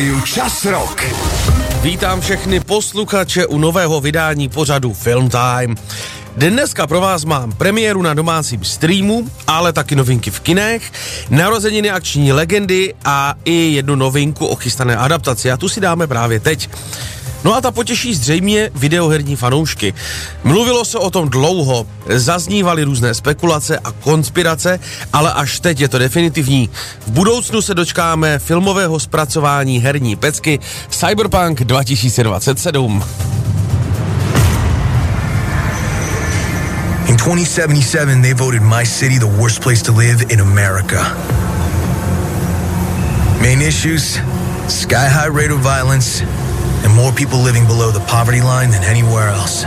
Čas Rock. Vítám všechny posluchače u nového vydání pořadu Film Time. Dneska pro vás mám premiéru na domácím streamu, ale taky novinky v kinech, narozeniny akční legendy a i jednu novinku o chystané adaptaci a tu si dáme právě teď. No a ta potěší zřejmě videoherní fanoušky. Mluvilo se o tom dlouho, zaznívaly různé spekulace a konspirace, ale až teď je to definitivní. V budoucnu se dočkáme filmového zpracování herní pecky Cyberpunk 2027. In 2077, they voted my city the worst place to live in America. Main issues, sky-high rate of violence, and more people living below the poverty line than anywhere else.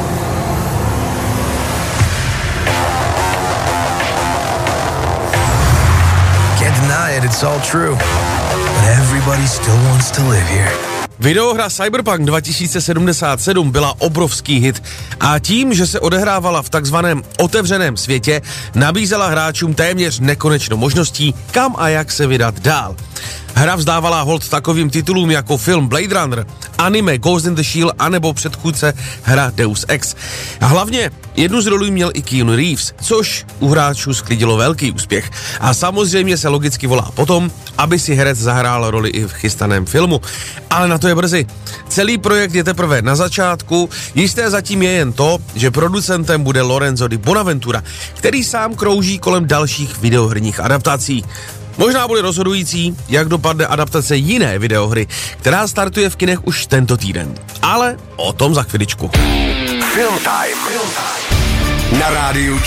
Can't deny it, it's all true. But everybody still wants to live here. Videohra Cyberpunk 2077 byla obrovský hit a tím, že se odehrávala v takzvaném otevřeném světě, nabízela hráčům téměř nekonečno možností, kam a jak se vydat dál. Hra vzdávala hold takovým titulům jako film Blade Runner, anime Ghost in the Shell anebo předchůdce hra Deus Ex. A hlavně jednu z rolí měl i Keanu Reeves, což u hráčů sklidilo velký úspěch. A samozřejmě se logicky volá potom, aby si herec zahrál roli i v chystaném filmu. Ale na to je brzy. Celý projekt je teprve na začátku, jisté zatím je jen to, že producentem bude Lorenzo di Bonaventura, který sám krouží kolem dalších videoherních adaptací. Možná bude rozhodující, jak dopadne adaptace jiné videohry, která startuje v kinech už tento týden. Ale o tom za chviličku. Film Time. Na rádiu